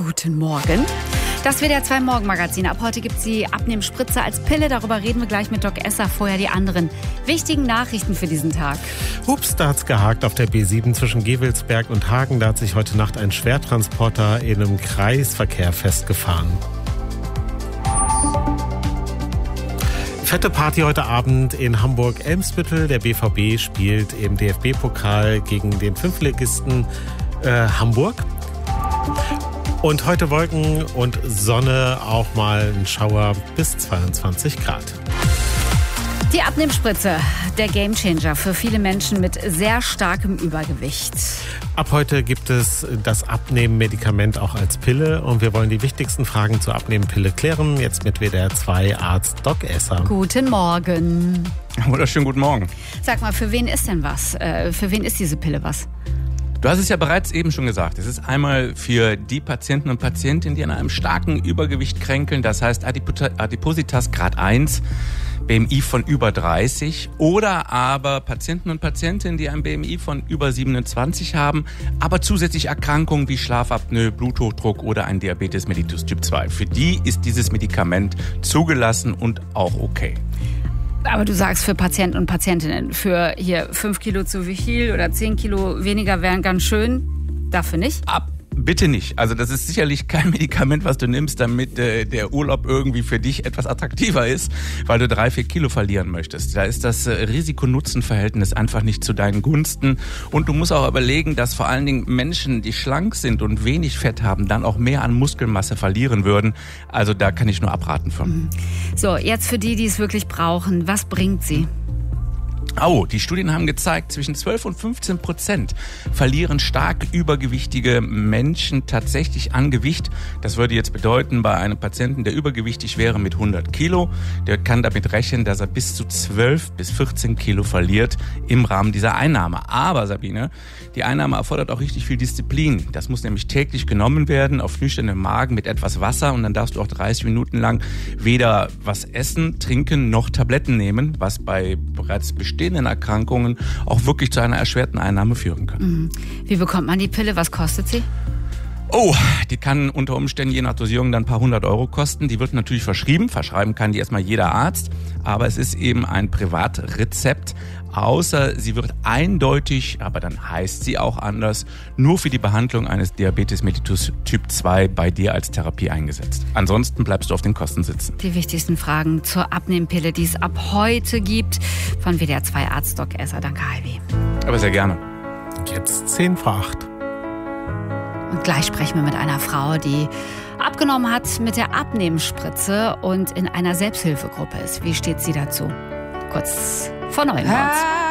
Guten Morgen. Das WDR 2 Morgenmagazin. Ab heute gibt es die Abnehmspritze als Pille. Darüber reden wir gleich mit Doc Esser. Vorher die anderen wichtigen Nachrichten für diesen Tag. Ups, da hat's gehakt auf der B7 zwischen Gewelsberg und Hagen. Da hat sich heute Nacht ein Schwertransporter in einem Kreisverkehr festgefahren. Fette Party heute Abend in Hamburg-Elmsbüttel. Der BVB spielt im DFB-Pokal gegen den Fünftligisten Hamburg. Und heute Wolken und Sonne, auch mal ein Schauer bis 22 Grad. Die Abnehmspritze, der Gamechanger für viele Menschen mit sehr starkem Übergewicht. Ab heute gibt es das Abnehmmedikament auch als Pille und wir wollen die wichtigsten Fragen zur Abnehmpille klären. Jetzt mit WDR 2 Arzt Doc Esser. Guten Morgen. Wunderschönen guten Morgen. Sag mal, für wen ist denn was? Für wen ist diese Pille was? Du hast es ja bereits eben schon gesagt. Es ist einmal für die Patienten und Patientinnen, die an einem starken Übergewicht kränkeln. Das heißt Adipositas Grad 1, BMI von über 30. Oder aber Patienten und Patientinnen, die ein BMI von über 27 haben, aber zusätzlich Erkrankungen wie Schlafapnoe, Bluthochdruck oder ein Diabetes mellitus Typ 2. Für die ist dieses Medikament zugelassen und auch okay. Aber du sagst für Patienten und Patientinnen, für hier 5 Kilo zu viel oder 10 Kilo weniger wären ganz schön, dafür nicht? Bitte nicht. Also das ist sicherlich kein Medikament, was du nimmst, damit der Urlaub irgendwie für dich etwas attraktiver ist, weil du 3-4 Kilo verlieren möchtest. Da ist das Risiko-Nutzen-Verhältnis einfach nicht zu deinen Gunsten. Und du musst auch überlegen, dass vor allen Dingen Menschen, die schlank sind und wenig Fett haben, dann auch mehr an Muskelmasse verlieren würden. Also da kann ich nur abraten von. So, jetzt für die es wirklich brauchen, was bringt sie? Die Studien haben gezeigt, zwischen 12 und 15% verlieren stark übergewichtige Menschen tatsächlich an Gewicht. Das würde jetzt bedeuten, bei einem Patienten, der übergewichtig wäre mit 100 Kilo, der kann damit rechnen, dass er bis zu 12 bis 14 Kilo verliert im Rahmen dieser Einnahme. Aber Sabine, die Einnahme erfordert auch richtig viel Disziplin. Das muss nämlich täglich genommen werden, auf nüchternem Magen mit etwas Wasser und dann darfst du auch 30 Minuten lang weder was essen, trinken noch Tabletten nehmen, was bei bereits bestehenden Erkrankungen auch wirklich zu einer erschwerten Einnahme führen kann. Wie bekommt man die Pille? Was kostet sie? Die kann unter Umständen je nach Dosierung dann ein paar 100 Euro kosten. Die wird natürlich verschrieben. Verschreiben kann die erstmal jeder Arzt. Aber es ist eben ein Privatrezept. Außer sie wird eindeutig, aber dann heißt sie auch anders, nur für die Behandlung eines Diabetes mellitus Typ 2 bei dir als Therapie eingesetzt. Ansonsten bleibst du auf den Kosten sitzen. Die wichtigsten Fragen zur Abnehmpille, die es ab heute gibt, von WDR 2 Arzt Doc Esser. Danke, Heidi. Aber sehr gerne. Jetzt 10 vor 8. Und gleich sprechen wir mit einer Frau, die abgenommen hat mit der Abnehmspritze und in einer Selbsthilfegruppe ist. Wie steht sie dazu? Kurz vor 9 Uhr.